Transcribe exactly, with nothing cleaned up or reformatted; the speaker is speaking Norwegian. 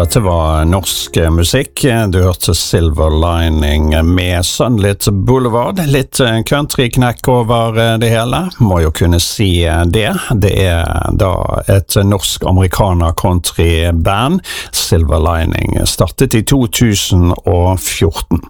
Dette var norsk musikk. Du hørte Silver Lining med Sunlit Boulevard. Litt country-knekk over det hele. Må jo kunne si det. Det er da et norsk-amerikaner-country-band. Silver Lining startet i to tusen og fjorten.